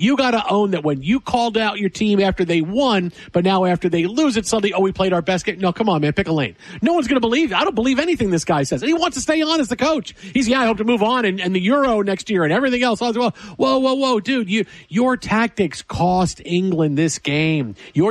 You got to own that when you called out your team after they won, but now after they lose it, suddenly, we played our best game. No, come on, man, pick a lane. No one's going to believe you. I don't believe anything this guy says. And he wants to stay on as the coach. I hope to move on and the Euro next year and everything else. Whoa, dude, your tactics cost England this game. And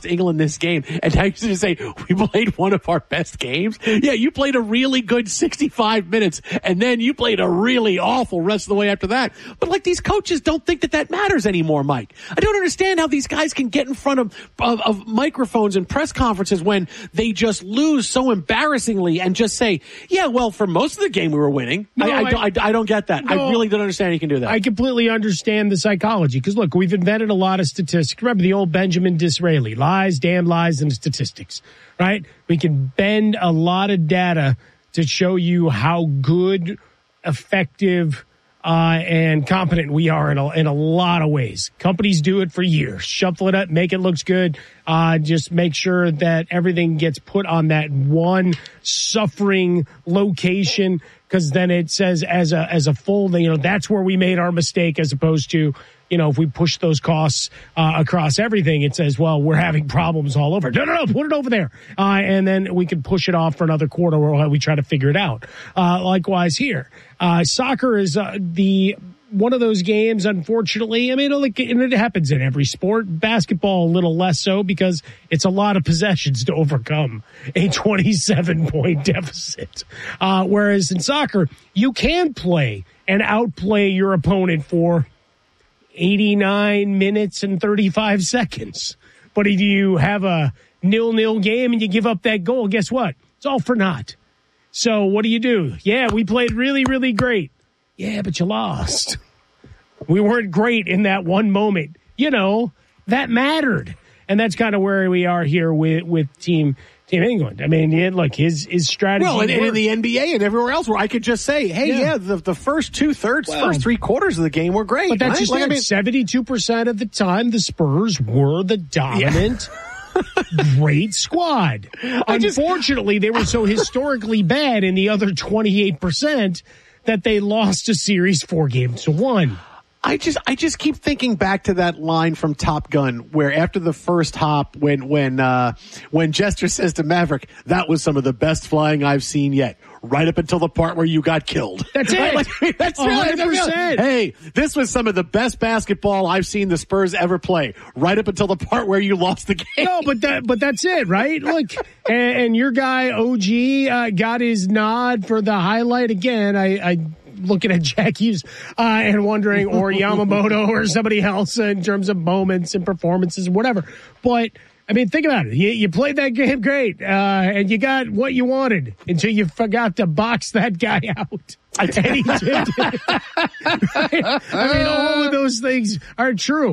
now you're going to say, we played one of our best games? Yeah, you played a really good 65 minutes, and then you played a really awful rest of the way after that. But, these coaches don't think that matters anymore, Mike. I don't understand how these guys can get in front of microphones and press conferences when they just lose so embarrassingly and just say, yeah, well, for most of the game we were winning. No, I don't get that. No, I really don't understand how you can do that. I completely understand the psychology because, look, we've invented a lot of statistics. Remember the old Benjamin Disraeli, lies, damn lies, and statistics, right? We can bend a lot of data to show you how good, effective, and competent we are in a lot of ways. Companies do it for years. Shuffle it up, make it look good. Just make sure that everything gets put on that one suffering location, because then it says as a full, that's where we made our mistake, as opposed to, if we push those costs across everything, it says, well, we're having problems all over. No, put it over there. And then we can push it off for another quarter while we try to figure it out. Likewise here. Soccer is one of those games, unfortunately. I mean, it happens in every sport. Basketball, a little less so, because it's a lot of possessions to overcome a 27-point deficit. Whereas in soccer, you can play and outplay your opponent for 89 minutes and 35 seconds. But if you have a 0-0 game and you give up that goal, guess what? It's all for naught. So what do? Yeah, we played really, really great. Yeah, but you lost. We weren't great in that one moment. That mattered. And that's kind of where we are here with Team England. I mean, his strategy. Well, and in the NBA and everywhere else, where I could just say, hey, the first 2/3, first 3 quarters of the game were great. But that's just 72% of the time, the Spurs were the dominant, great squad. Unfortunately, they were so historically bad in the other 28% that they lost a series 4-1. I just keep thinking back to that line from Top Gun, where after the first hop, when Jester says to Maverick, "That was some of the best flying I've seen yet," right up until the part where you got killed. That's it. That's 100%. Hey, this was some of the best basketball I've seen the Spurs ever play, right up until the part where you lost the game. No, but that's it, right? Look, and your guy OG got his nod for the highlight again. I looking at Jack Hughes and wondering, or Yamamoto or somebody else in terms of moments and performances, whatever. But, I mean, think about it. You played that game great, and you got what you wanted until you forgot to box that guy out. And he tipped it. Right? I mean, all of those things are true.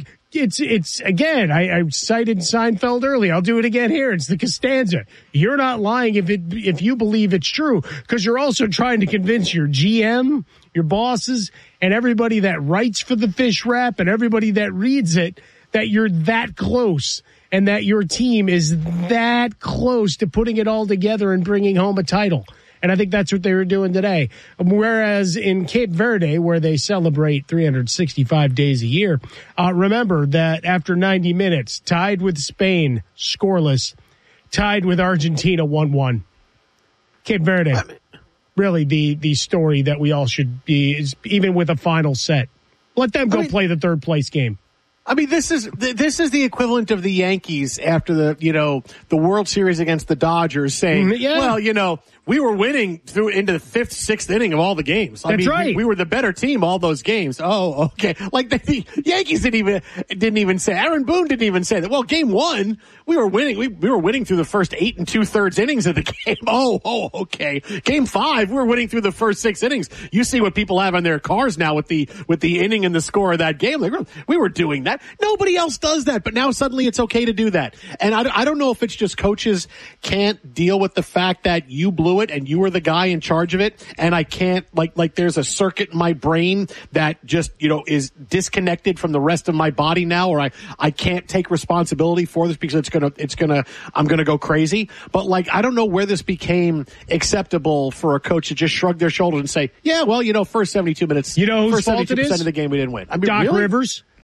It's again, I cited Seinfeld earlier. I'll do it again here. It's the Costanza. You're not lying if you believe it's true, because you're also trying to convince your GM, your bosses, and everybody that writes for the Fish Wrap and everybody that reads it that you're that close and that your team is that close to putting it all together and bringing home a title. And I think that's what they were doing today. Whereas in Cape Verde, where they celebrate 365 days a year, remember that after 90 minutes, tied with Spain, scoreless, tied with Argentina, 1-1. Cape Verde, really the story that we all should be, is even with a final set. Let them go play the third place game. I mean, this is the equivalent of the Yankees after the World Series against the Dodgers saying, well, we were winning through into the 5th, 6th inning of all the games. That's right. We were the better team all those games. Oh, okay. Like the Yankees didn't even say. Aaron Boone didn't even say that. Well, game 1, we were winning. We were winning through the first 8 2/3 innings of the game. Oh, okay. Game 5, we were winning through the first 6 innings. You see what people have on their cars now with the inning and the score of that game. Like, we were doing that. Nobody else does that, but now suddenly it's okay to do that. And I don't know if it's just coaches can't deal with the fact that you blew it and you were the guy in charge of it, and I can't, like there's a circuit in my brain that just, is disconnected from the rest of my body now, or I can't take responsibility for this because I'm gonna go crazy. But I don't know where this became acceptable for a coach to just shrug their shoulders and say, yeah, well, first 72 minutes, whose first fault 72% it is? of the game we didn't win. I mean, Doc really? Rivers.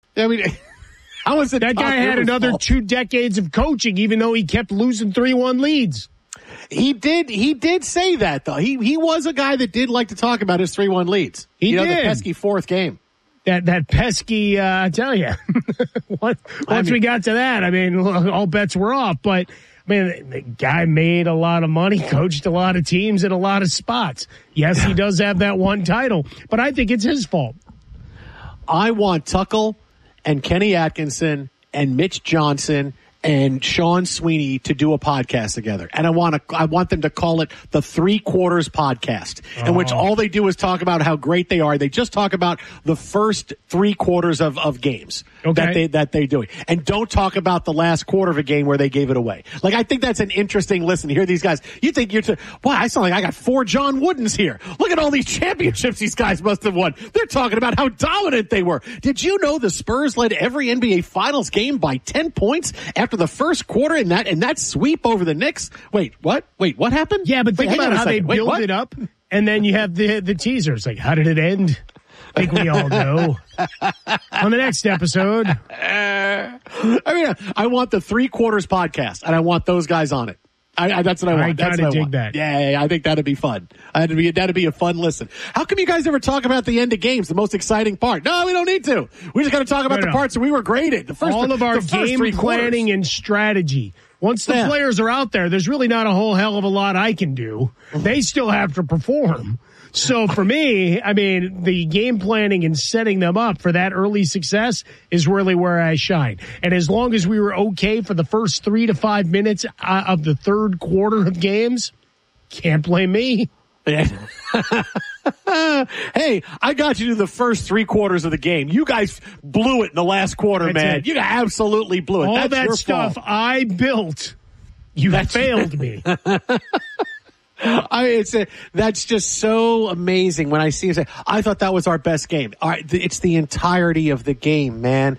I mean, how is it that guy had another 2 decades of coaching, even though he kept losing 3-1 leads. He did say that, though. He was a guy that did like to talk about his 3-1 leads. He did. The pesky fourth game. That pesky, I tell you, once we got to that, I mean, all bets were off. But, I mean, the guy made a lot of money, coached a lot of teams in a lot of spots. Yes, he does have that one title, but I think it's his fault. I want Tuchel and Kenny Atkinson and Mitch Johnson and Sean Sweeney to do a podcast together. And I want them to call it the 3 Quarters Podcast, in which all they do is talk about how great they are. They just talk about the first 3 quarters of games that they do. And don't talk about the last quarter of a game where they gave it away. Like, I think that's an interesting listen to hear these guys. You think wow, I sound like I got 4 John Woodens here. Look at all these championships these guys must have won. They're talking about how dominant they were. Did you know the Spurs led every NBA Finals game by 10 points after the first quarter in that sweep over the Knicks? Wait, what happened? Yeah, but think about how they build it up, and then you have the teasers. Like, how did it end? I think we all know. On the next episode. I mean, I want the 3 Quarters Podcast, and I want those guys on it. That's what I want. I kind of dig that. Yeah, I think that'd be fun. That'd be a fun listen. How come you guys never talk about the end of games, the most exciting part? No, we don't need to. We just got to talk about the parts that we were great at. All of our game planning and strategy. Once the players are out there, there's really not a whole hell of a lot I can do. They still have to perform. So for me, I mean, the game planning and setting them up for that early success is really where I shine. And as long as we were okay for the first 3 to 5 minutes of the third quarter of games, can't blame me. Hey, I got you to the first 3 quarters of the game. You guys blew it in the last quarter, man. You absolutely blew it. All That's that your stuff fault. I built, you failed me. That's just so amazing when I see it. I thought that was our best game. All right, it's the entirety of the game, man.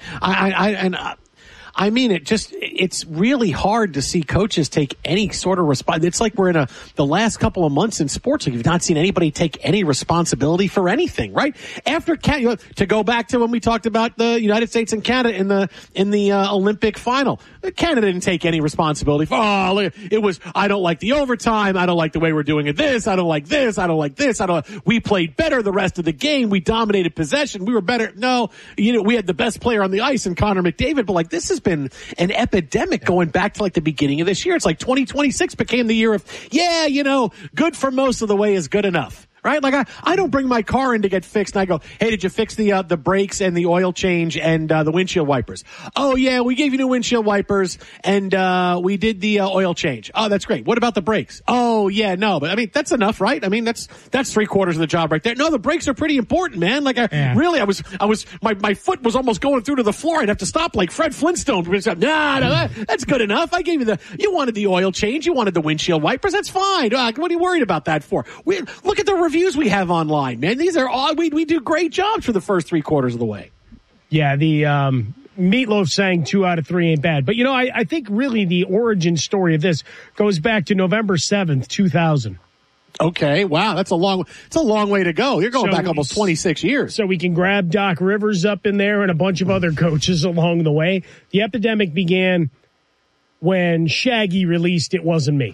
I mean, it's really hard to see coaches take any sort of response. It's like we're in the last couple of months in sports. Like, you've not seen anybody take any responsibility for anything, right? After to go back to when we talked about the United States and Canada in the Olympic final, Canada didn't take any responsibility for. It was, I don't like the overtime. I don't like the way we're doing it. I don't like this. I don't like this. We played better the rest of the game. We dominated possession. We were better. No, we had the best player on the ice in Connor McDavid. But this has been an epidemic going back to the beginning of this year. It's like 2026 became the year of, good for most of the way is good enough. Right? Like, I don't bring my car in to get fixed and I go, hey, did you fix the brakes and the oil change and the windshield wipers? Oh, yeah, we gave you new windshield wipers and we did the oil change. Oh, that's great. What about the brakes? Oh, yeah, no. But, I mean, that's enough, right? I mean, that's 3/4 of the job right there. No, the brakes are pretty important, man. Like, my foot was almost going through to the floor. I'd have to stop like Fred Flintstone. No, that's good enough. I gave you you wanted the oil change. You wanted the windshield wipers. That's fine. What are you worried about that for? Look at the reviews we have online, man. These are all, we do great jobs for the first 3/4 of the way. Yeah, the Meatloaf saying 2 out of 3 ain't bad. But, I think really the origin story of this goes back to November 7th, 2000. Okay, wow, it's a long way to go. You're going back almost 26 years. So we can grab Doc Rivers up in there and a bunch of other coaches along the way. The epidemic began when Shaggy released It Wasn't Me.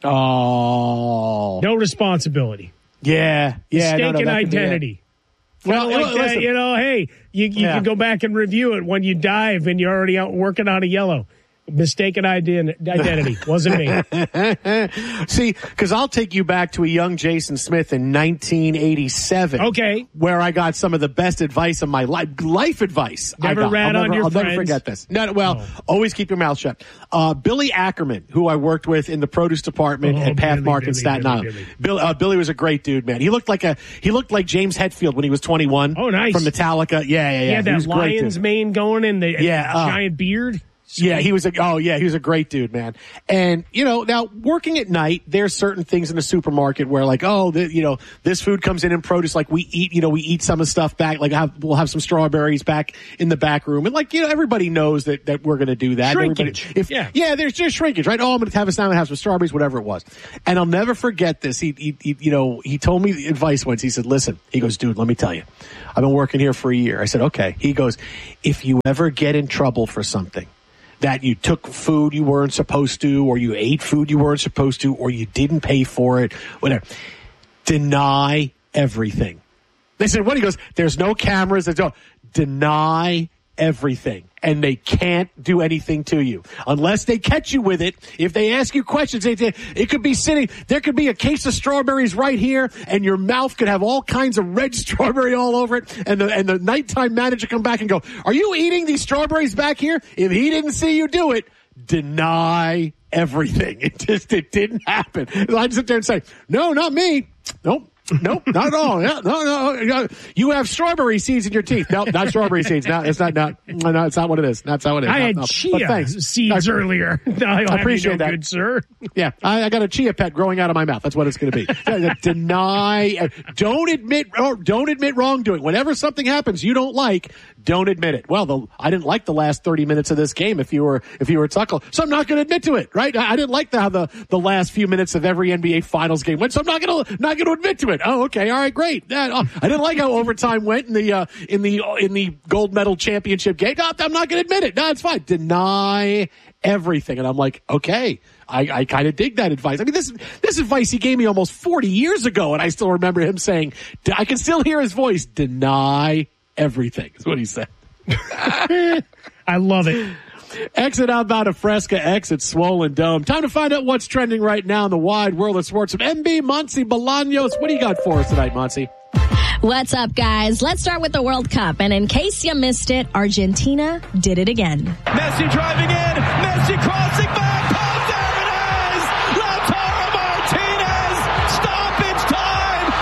Oh. No responsibility. Yeah. Mistaken identity. Well, listen. Hey, you can go back and review it when you dive and you're already out working on a yellow. Mistaken identity. Wasn't me. See, because I'll take you back to a young Jason Smith in 1987. Okay. Where I got some of the best advice of my life advice. Never rat on your friends. I'll never forget this. Always keep your mouth shut. Billy Ackerman, who I worked with in the produce department at Pathmark in Staten Island. Billy was a great dude, man. He looked like James Hetfield when he was 21. Oh, nice. From Metallica. Yeah. He had that lion's mane going and the giant beard. Yeah, he was a great dude, man. And, now working at night, there's certain things in the supermarket where like, this food comes in produce, like we eat some of the stuff back, like we'll have some strawberries back in the back room. And like, everybody knows that we're going to do that. Shrinkage. There's just shrinkage, right? Oh, I'm going to have a salmon, have some strawberries, whatever it was. And I'll never forget this. He told me the advice once. He said, listen, he goes, dude, let me tell you, I've been working here for a year. I said, okay. He goes, if you ever get in trouble for something, that you took food you weren't supposed to, or you ate food you weren't supposed to, or you didn't pay for it, whatever, deny everything. They said, what? He goes, there's no cameras. Deny everything. And they can't do anything to you unless they catch you with it. If they ask you questions, it could be there could be a case of strawberries right here, and your mouth could have all kinds of red strawberry all over it. And the nighttime manager come back and go, are you eating these strawberries back here? If he didn't see you do it, deny everything. It didn't happen. I'd sit there and say, no, not me. Nope, not at all. Yeah, no. You have strawberry seeds in your teeth. No, not strawberry seeds. No, it's not. No, it's not what it is. That's not what it is. I had chia seeds earlier. I appreciate that, good sir. Yeah, I got a chia pet growing out of my mouth. That's what it's going to be. Deny. Don't admit wrongdoing. Whenever something happens you don't like, don't admit it. Well, I didn't like the last 30 minutes of this game. If you were Tuckle, so I'm not going to admit to it. Right? I didn't like how the last few minutes of every NBA Finals game went. So I'm not going to admit to it. Oh, okay. All right, great. I didn't like how overtime went in the gold medal championship game. No, I'm not going to admit it. No, it's fine. Deny everything. And I'm like, okay, I kind of dig that advice. I mean, this advice he gave me almost 40 years ago, and I still remember him saying, I can still hear his voice, deny everything is what he said. I love it. Exit outbound of Fresca, exit Swollen Dome. Time to find out what's trending right now in the wide world of sports with MB Monty Bolaños. What do you got for us tonight, Monty? What's up, guys? Let's start with the World Cup. And in case you missed it, Argentina did it again. Messi driving in. Messi crossing back. Paul, there it is. Lautaro Martinez. Stoppage time.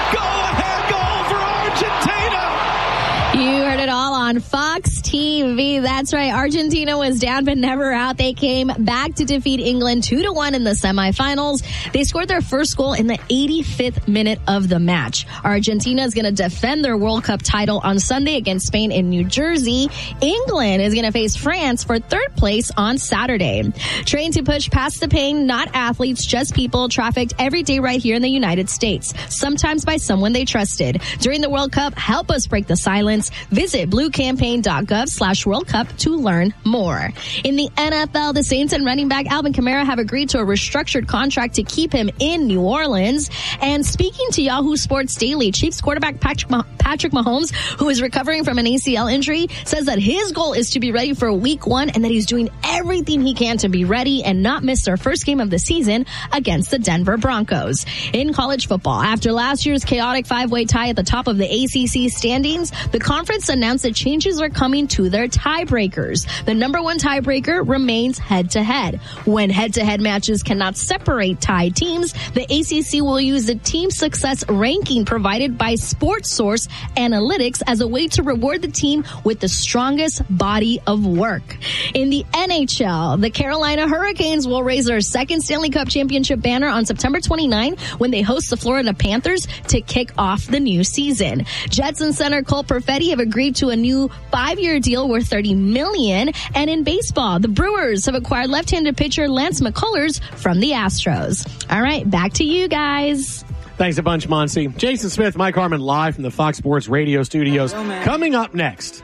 Go-ahead goal for Argentina. You heard it all on Fox TV. That's right. Argentina was down but never out. They came back to defeat England 2-1 in the semifinals. They scored their first goal in the 85th minute of the match. Argentina is going to defend their World Cup title on Sunday against Spain in New Jersey. England is going to face France for third place on Saturday. Trained to push past the pain, not athletes, just people, trafficked every day right here in the United States, sometimes by someone they trusted. During the World Cup, help us break the silence. Visit bluecampaign.gov/World Cup to learn more. In the NFL, the Saints and running back Alvin Kamara have agreed to a restructured contract to keep him in New Orleans. And speaking to Yahoo Sports Daily, Chiefs quarterback Patrick Mahomes, who is recovering from an ACL injury, says that his goal is to be ready for week 1 and that he's doing everything he can to be ready and not miss their first game of the season against the Denver Broncos. In college football, after last year's chaotic 5-way tie at the top of the ACC standings, the conference announced that changes are coming to their tiebreakers. The number 1 tiebreaker remains head-to-head. When head-to-head matches cannot separate tied teams, the ACC will use the team success ranking provided by SportsSource Analytics as a way to reward the team with the strongest body of work. In the NHL, the Carolina Hurricanes will raise their second Stanley Cup championship banner on September 29 when they host the Florida Panthers to kick off the new season. Jets and center Cole Perfetti have agreed to a new 5-year deal worth $30 million. And in baseball, the Brewers have acquired left-handed pitcher Lance McCullers from the Astros. All right, back to you guys. Thanks a bunch, Monty. Jason Smith, Mike Harmon, live from the Fox Sports Radio studios. Coming up next,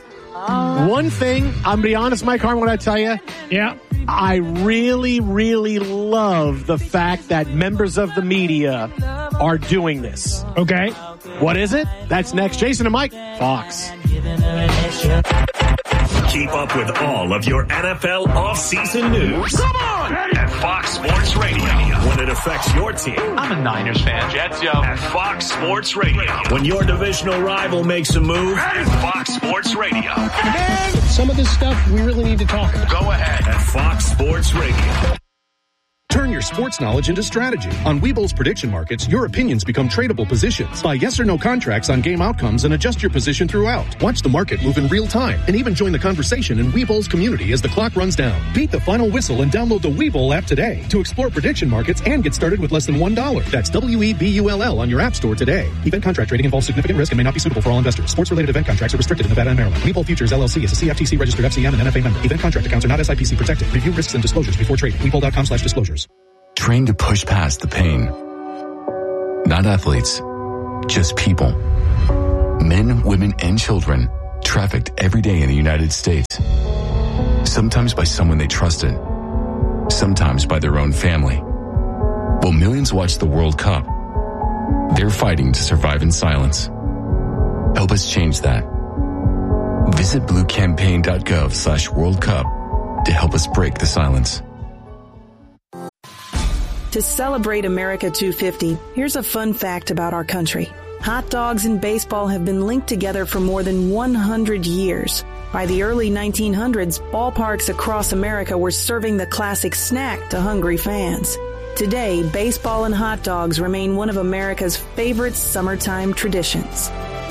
one thing, I'm going to be honest, Mike Harmon, what I tell you? Yeah. I really, really love the fact that members of the media are doing this. Okay. What is it? That's next. Jason and Mike, Fox. Keep up with all of your NFL offseason news. Come on! At Fox Sports Radio. When it affects your team. I'm a Niners fan. Jets, yo. At Fox Sports Radio. When your divisional rival makes a move. At Fox Sports Radio. Some of this stuff we really need to talk about. Go ahead. At Fox Sports Radio. Turn your your sports knowledge into strategy. On Webull's prediction markets, your opinions become tradable positions. Buy yes or no contracts on game outcomes and adjust your position throughout. Watch the market move in real time and even join the conversation in Webull's community as the clock runs down. Beat the final whistle and download the Webull app today to explore prediction markets and get started with less than $1. That's WEBULL on your app store today. Event contract trading involves significant risk and may not be suitable for all investors. Sports-related event contracts are restricted in Nevada and Maryland. Webull Futures LLC is a CFTC registered FCM and NFA member. Event contract accounts are not SIPC protected. Review risks and disclosures before trading. Webull.com/disclosures. Trained to push past the pain. Not athletes, just people. Men, women, and children trafficked every day in the United States. Sometimes by someone they trusted. Sometimes by their own family. While millions watch the World Cup, they're fighting to survive in silence. Help us change that. Visit bluecampaign.gov/World Cup to help us break the silence. To celebrate America 250, here's a fun fact about our country. Hot dogs and baseball have been linked together for more than 100 years. By the early 1900s, ballparks across America were serving the classic snack to hungry fans. Today, baseball and hot dogs remain one of America's favorite summertime traditions.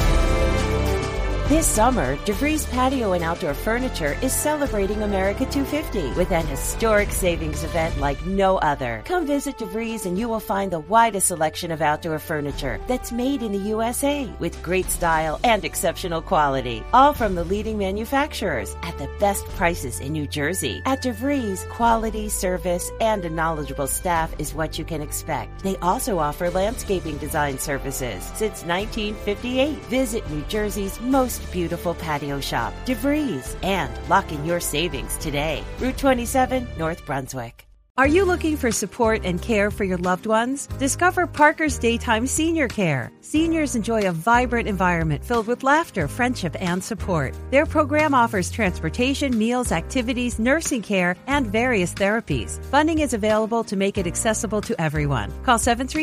This summer, DeVries Patio and Outdoor Furniture is celebrating America 250 with an historic savings event like no other. Come visit DeVries and you will find the widest selection of outdoor furniture that's made in the USA with great style and exceptional quality. All from the leading manufacturers at the best prices in New Jersey. At DeVries, quality, service, and a knowledgeable staff is what you can expect. They also offer landscaping design services since 1958. Visit New Jersey's most beautiful patio shop, DeVries, and lock in your savings today. Route 27, North Brunswick. Are you looking for support and care for your loved ones? Discover Parker's Daytime Senior Care. Seniors enjoy a vibrant environment filled with laughter, friendship, and support. Their program offers transportation, meals, activities, nursing care, and various therapies. Funding is available to make it accessible to everyone. Call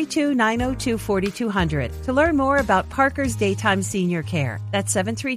732-902-4200 to learn more about Parker's Daytime Senior Care. That's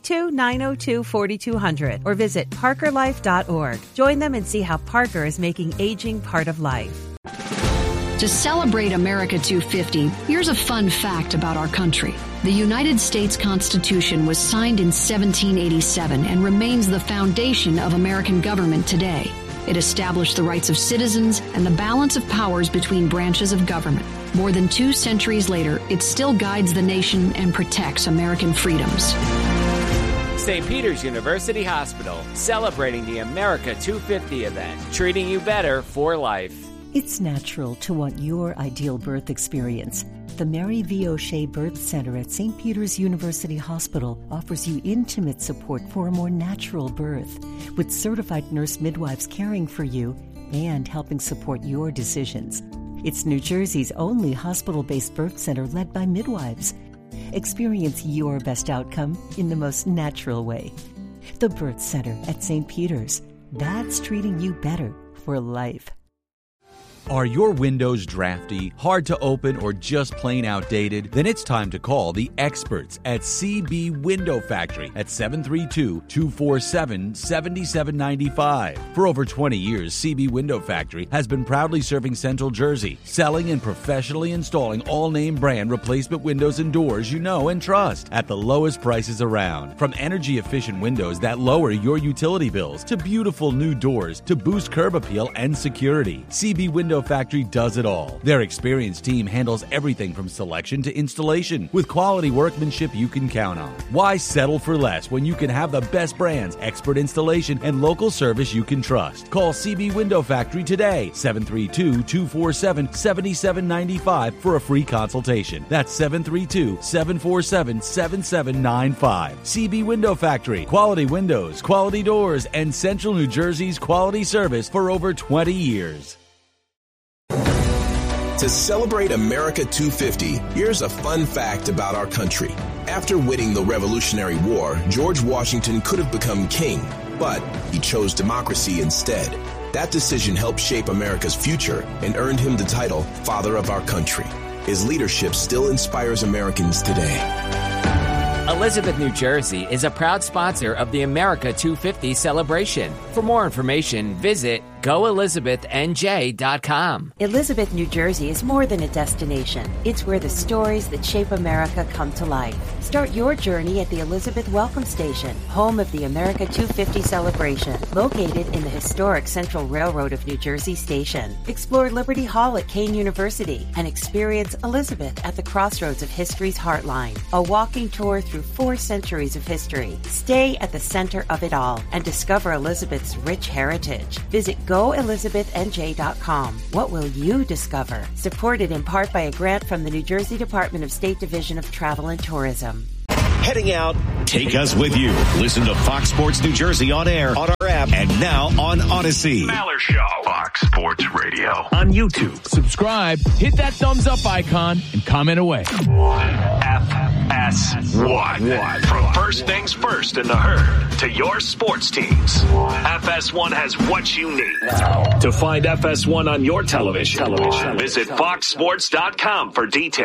732-902-4200 or visit parkerlife.org. Join them and see how Parker is making aging part of life. To celebrate America 250, here's a fun fact about our country. The United States Constitution was signed in 1787 and remains the foundation of American government today. It established the rights of citizens and the balance of powers between branches of government. More than 2 centuries later, it still guides the nation and protects American freedoms. St. Peter's University Hospital, celebrating the America 250 event, treating you better for life. It's natural to want your ideal birth experience. The Mary V. O'Shea Birth Center at St. Peter's University Hospital offers you intimate support for a more natural birth, with certified nurse midwives caring for you and helping support your decisions. It's New Jersey's only hospital-based birth center led by midwives. Experience your best outcome in the most natural way. The Birth Center at St. Peter's. That's treating you better for life. Are your windows drafty, hard to open, or just plain outdated? Then it's time to call the experts at CB Window Factory at 732-247-7795. For over 20 years, CB Window Factory has been proudly serving Central Jersey, selling and professionally installing all-name brand replacement windows and doors you know and trust at the lowest prices around. From energy-efficient windows that lower your utility bills to beautiful new doors to boost curb appeal and security, CB Window Factory does it all. Their experienced team handles everything from selection to installation with quality workmanship you can count on. Why settle for less when you can have the best brands, expert installation, and local service you can trust? Call CB Window Factory today, 732-247-7795 for a free consultation. That's 732-747-7795. CB Window Factory. Quality windows, quality doors, and Central New Jersey's quality service for over 20 years. To celebrate America 250, here's a fun fact about our country. After winning the Revolutionary War, George Washington could have become king, but he chose democracy instead. That decision helped shape America's future and earned him the title Father of our country. His leadership still inspires Americans today. Elizabeth, New Jersey is a proud sponsor of the America 250 celebration. For more information, visit GoElizabethNJ.com. Elizabeth, New Jersey is more than a destination. It's where the stories that shape America come to life. Start your journey at the Elizabeth Welcome Station, home of the America 250 celebration, located in the historic Central Railroad of New Jersey Station. Explore Liberty Hall at Kane University and experience Elizabeth at the crossroads of history's heartline. A walking tour through 4 centuries of history. Stay at the center of it all and discover Elizabeth's rich heritage. Visit GoElizabethNJ.com. What will you discover? Supported in part by a grant from the New Jersey Department of State Division of Travel and Tourism. Heading out, take us with you. Listen to Fox Sports New Jersey on air, on our app, and now on Odyssey. Maller Show. Fox Sports Radio. On YouTube. Subscribe, hit that thumbs up icon, and comment away. FS1. From first things first in the herd to your sports teams, FS1 has what you need. To find FS1 on your television, visit foxsports.com for details.